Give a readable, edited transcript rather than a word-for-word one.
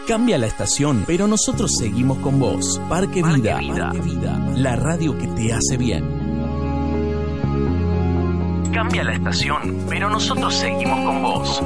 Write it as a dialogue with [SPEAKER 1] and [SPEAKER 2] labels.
[SPEAKER 1] Cambia la estación, pero nosotros seguimos con vos. Parque Vida, Parque Vida, la radio que te hace bien. Cambia la estación, pero nosotros seguimos con vos.